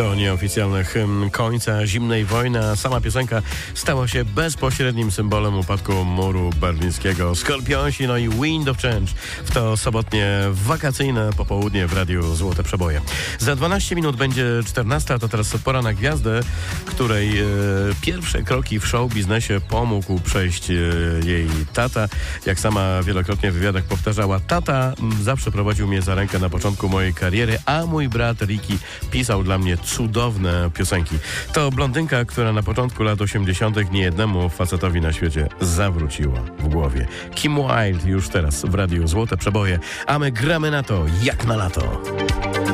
To nieoficjalny hymn końca zimnej wojny, a sama piosenka stała się bezpośrednim symbolem upadku muru berlińskiego. Skorpionsi, no i Wind of Change w to sobotnie wakacyjne popołudnie w Radiu Złote Przeboje. Za 12 minut będzie 14, a to teraz pora na gwiazdę, której pierwsze kroki w show biznesie pomógł przejść jej tata. Jak sama wielokrotnie w wywiadach powtarzała, tata zawsze prowadził mnie za rękę na początku mojej kariery, a mój brat Ricky pisał dla mnie cudowne piosenki. To blondynka, która na początku lat 80. niejednemu facetowi na świecie zawróciła w głowie. Kim Wilde już teraz w Radiu Złote Przeboje, a my gramy na to jak na lato.